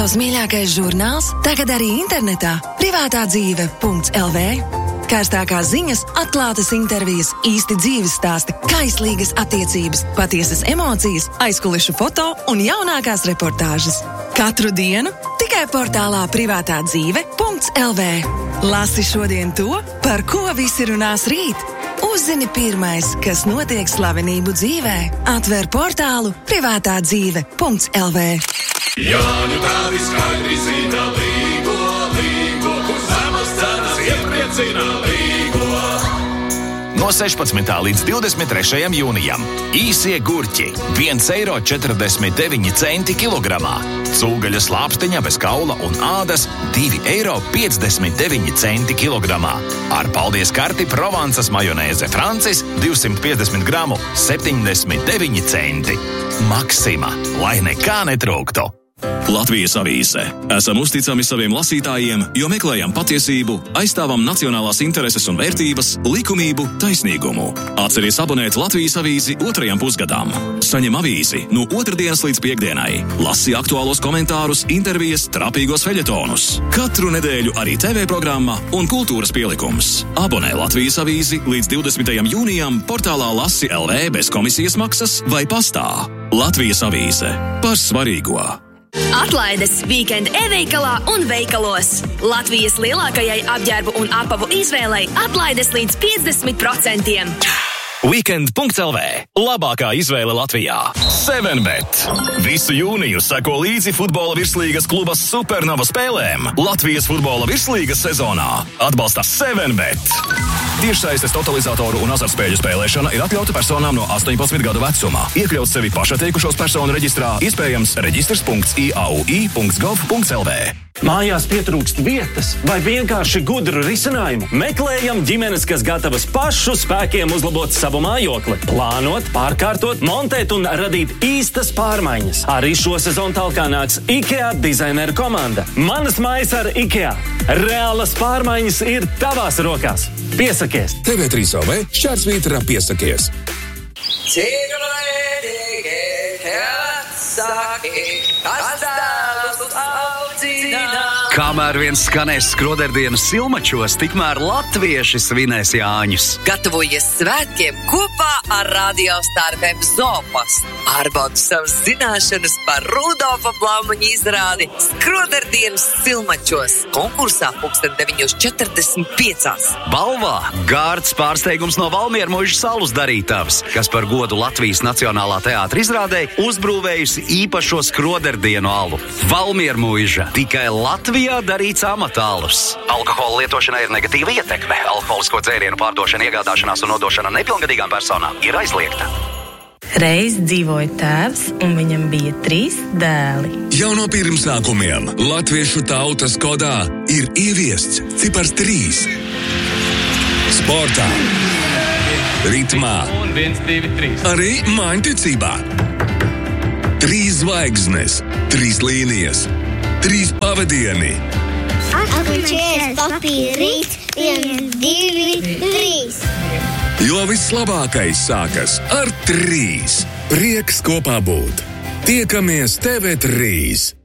Tavs mīļākais žurnāls tagad arī internetā privātādzīve.lv. Karstākās ziņas, atklātas intervijas, īsti dzīves stāsti, kaislīgas attiecības, patiesas emocijas, aizkulišu foto un jaunākās reportāžas. Katru dienu tikai portālā privātādzīve.lv. Lasi šodien to, par ko visi runās rīt. Uzzini pirmais, kas notiek slavenību dzīvē. Atver portālu privātādzīve.lv. Jāņu tādi skaidri zina līgo, kur zemes cenas iepriecina līgo. No 16. līdz 23. jūnijam īsie gurķi 1,49 eiro kilogramā. Cūgaļa slāpstiņa bez kaula un ādas 2,59 eiro kilogramā. Ar paldies karti Provansas majonēze Francis 250 gramu 79 centi. Maksima, lai nekā netrūktu. Latvijas avīze. Esam uzticami saviem lasītājiem, jo meklējam patiesību, aizstāvam nacionālās intereses un vērtības, likumību, taisnīgumu. Atceries abonēt Latvijas avīzi 2. pusgadām. Saņem avīzi no 2. līdz 5. Lasi aktuālos komentārus, intervijas, trapīgos feļetonus. Katru nedēļu arī TV programma un kultūras pielikums. Abonē Latvijas avīzi līdz 20. jūnijam portālā Lasi LV bez komisijas maksas vai pastā. Latvijas avīze. Par svarīgo. Atlaides Weekend e-veikalā un veikalos. Latvijas lielākajai apģērbu un apavu izvēlei atlaides līdz 50%. Weekend.lv. Labākā izvēle Latvijā. 7bet. Visu jūniju seko līdzi futbola virslīgas kluba Supernova spēlēm. Latvijas futbola virslīgas sezonā atbalsta 7bet. Tiešsaistes totalizatoru un azartspēļu spēlēšana ir atļauta personām no 18 gadu vecumā. Iekļaut sevi pašatteikušos personu reģistrā, iespējams reģistrs.iaui.gov.lv. Mājās pietrūkst vietas vai vienkārši gudru risinājumu? Meklējam ģimenes, kas gatavas pašu spēkiem uzlabot savu mājokli, plānot, pārkārtot, montēt un radīt īstas pārmaiņas. Arī šo sezonu talkā nāks IKEA dizaineru komanda. Manas mājas ar IKEA. Reālas pārmaiņas ir tavās rokās. Piesakies! TV3LV šķērsvītra piesakies. Kamēr viens skanēs skroderdienas Silmačos, tikmēr latvieši svinēs Jāņus. Gatavojies svētkiem kopā ar Radio-Star FM Zoopastu. Pārbaudi savas zināšanas par Rudolfa Blaumaņa izrādi Skroderdienas Silmačos. Konkursā 9:45. Balvā gārds pārsteigums no Valmiermuižas salus darītavas, kas par godu Latvijas Nacionālā teātra izrādē uzbrūvējusi īpašo skroderdienu alu. Valmiermuiža. Tikai Latvijā darīts amatālus. Alkohola lietošanai ir negatīva ietekme. Alkoholisko dzērienu pārdošana, iegādāšanās un nodošana nepilngadīgām personām ir aizliegta. Reiz dzīvoja tēvs, un viņam bija 3 dēli. Jau no pirmsākumiem latviešu tautas kodā ir ieviests cipars 3. Sportā, ritmā un 1, 2, 3. Arī māņticībā. 3 zvaigznes, 3 līnijas, 3 pavadieni. Atpūčies, papīrīt, 1, 2, 3. Jo vislabākais sākas ar 3. Prieks kopā būt. Tiekamies TV3.